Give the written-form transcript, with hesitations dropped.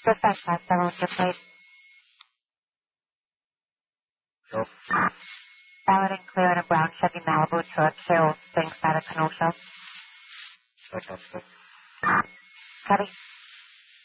Dispatch 57, what's your plate? Sure. Valid and clear in a brown Chevy Malibu truck, Cheryl Banks out of Kenosha. Fantastic. Copy.